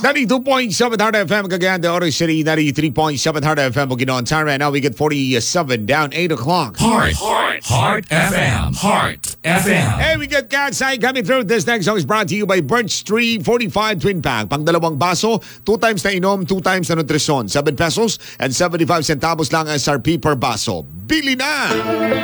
92.7 Heart FM, Cagayan de Oro City. 93.7 Heart FM, Bukidnon. Time right now, we get 47 down 8 o'clock. Heart FM. Heart FM. Hey, we got Cat's Eye coming through. This next song is brought to you by Birch Tree 45 Twin Pack. Pang dalawang baso, 2 times na inom, 2 times na nutrisyon. 7 pesos and 75 centavos lang SRP per baso. Bili na!